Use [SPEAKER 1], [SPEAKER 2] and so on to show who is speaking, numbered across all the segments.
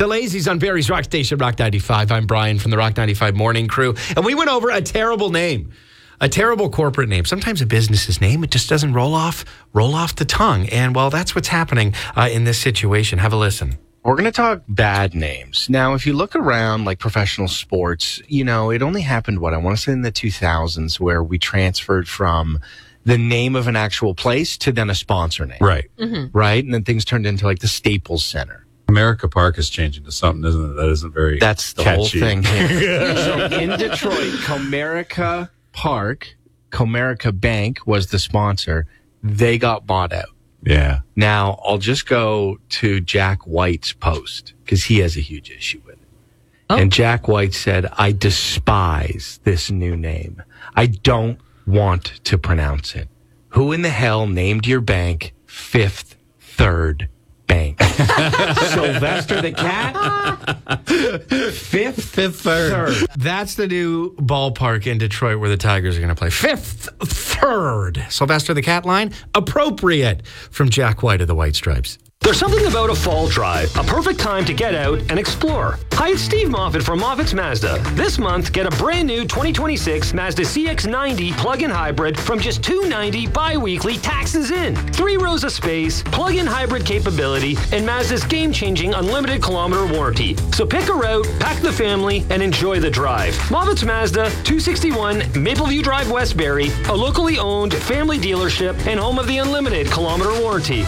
[SPEAKER 1] The Lazies on Barrie's Rock Station, Rock 95. I'm Brian from the Rock 95 Morning Crew. And we went over a terrible name. A terrible corporate name. Sometimes a business's name, it just doesn't roll off the tongue. And, well, that's what's happening in this situation. Have a listen.
[SPEAKER 2] We're going to talk bad names. Now, if you look around like professional sports, it only happened, I want to say in the 2000s, where we transferred from the name of an actual place to then a sponsor name.
[SPEAKER 3] Right.
[SPEAKER 4] Mm-hmm.
[SPEAKER 2] Right? And then things turned into like the Staples Center.
[SPEAKER 3] America Park is changing to something, isn't it? That isn't very
[SPEAKER 2] That's the
[SPEAKER 3] catchy.
[SPEAKER 2] whole thing here. So in Detroit, Comerica Park, Comerica Bank was the sponsor. They got bought out.
[SPEAKER 3] Yeah.
[SPEAKER 2] Now, I'll just go to Jack White's post because he has a huge issue with it.
[SPEAKER 4] Oh.
[SPEAKER 2] And Jack White said, I despise this new name. I don't want to pronounce it. Who in the hell named your bank Fifth Third Bank? Sylvester the Cat? Fifth Third.
[SPEAKER 1] That's the new ballpark in Detroit where the Tigers are going to play. Fifth Third. Sylvester the Cat line, appropriate from Jack White of the White Stripes.
[SPEAKER 5] There's something about a fall drive, a perfect time to get out and explore. Hi, it's Steve Moffitt from Moffitt's Mazda. This month, get a brand new 2026 Mazda CX-90 plug-in hybrid from just $290 bi-weekly, taxes in. 3 rows of space, plug-in hybrid capability, and Mazda's game-changing unlimited kilometer warranty. So pick a route, pack the family, and enjoy the drive. Moffitt's Mazda, 261 Mapleview Drive, Westbury, a locally owned family dealership and home of the unlimited kilometer warranty.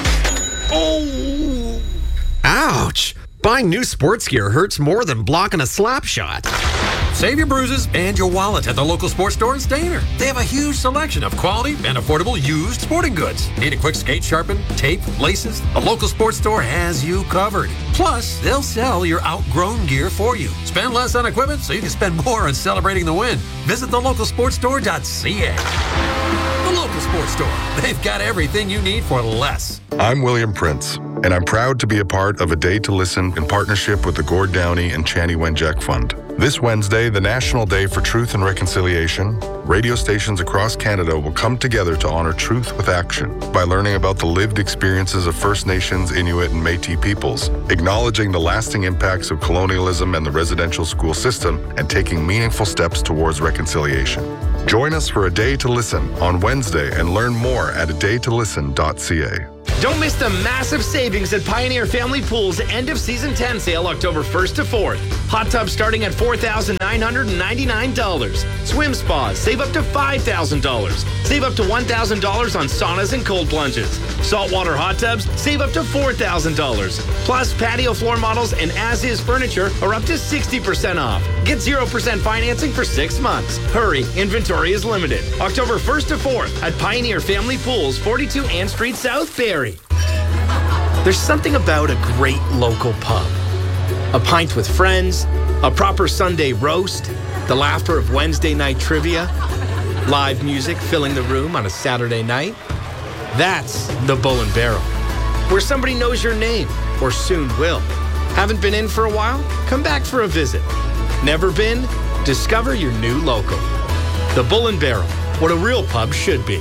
[SPEAKER 6] Oh! Ouch! Buying new sports gear hurts more than blocking a slap shot. Save your bruises and your wallet at the local sports store in Stayner. They have a huge selection of quality and affordable used sporting goods. Need a quick skate sharpen, tape, laces? The local sports store has you covered. Plus, they'll sell your outgrown gear for you. Spend less on equipment so you can spend more on celebrating the win. Visit thelocalsportstore.ca. The local sports store. They've got everything you need for less.
[SPEAKER 7] I'm William Prince, and I'm proud to be a part of A Day to Listen in partnership with the Gord Downey and Chani Wenjack Fund. This Wednesday, the National Day for Truth and Reconciliation, radio stations across Canada will come together to honor truth with action by learning about the lived experiences of First Nations, Inuit, and Métis peoples, acknowledging the lasting impacts of colonialism and the residential school system, and taking meaningful steps towards reconciliation. Join us for A Day to Listen on Wednesday and learn more at adaytolisten.ca.
[SPEAKER 1] Don't miss the massive savings at Pioneer Family Pools end of season 10 sale October 1st to 4th. Hot tubs starting at $4,999. Swim spas save up to $5,000. Save up to $1,000 on saunas and cold plunges. Saltwater hot tubs save up to $4,000. Plus patio floor models and as-is furniture are up to 60% off. Get 0% financing for 6 months. Hurry, inventory is limited. October 1st to 4th at Pioneer Family Pools, 42 Ann Street South, Barrie. There's something about a great local pub. A pint with friends, a proper Sunday roast, the laughter of Wednesday night trivia, live music filling the room on a Saturday night. That's the Bull and Barrel, where somebody knows your name, or soon will. Haven't been in for a while? Come back for a visit. Never been? Discover your new local. The Bull and Barrel, what a real pub should be.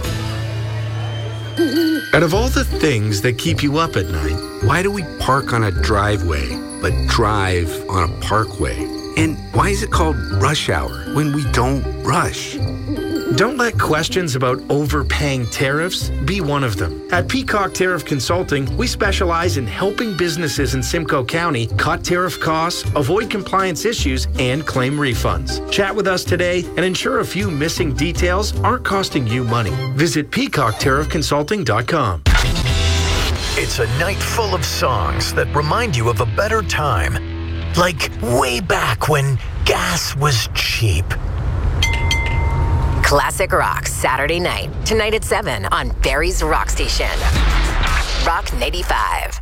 [SPEAKER 1] Out of all the things that keep you up at night,
[SPEAKER 8] Why do we park on a driveway but drive on a parkway? And why is it called rush hour when we don't rush?
[SPEAKER 1] don't let questions about overpaying tariffs be one of them. At Peacock Tariff Consulting, we specialize in helping businesses in Simcoe County cut tariff costs, avoid compliance issues, and claim refunds. Chat with us today and ensure a few missing details aren't costing you money. Visit peacocktariffconsulting.com.
[SPEAKER 9] It's a night full of songs that remind you of a better time. Like way back when gas was cheap.
[SPEAKER 4] Classic Rock, Saturday night. Tonight at 7 on Barrie's Rock Station. Rock 95.